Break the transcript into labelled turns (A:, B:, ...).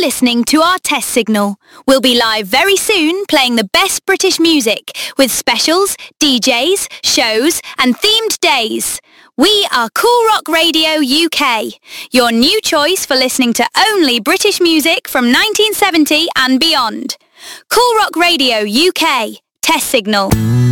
A: listening to our test signal. We'll be live very soon playing the best British music with specials, DJs, shows and themed days. We are Cool Rock Radio UK, your new choice for listening to only British music from 1970 and beyond. Cool Rock Radio UK, test signal.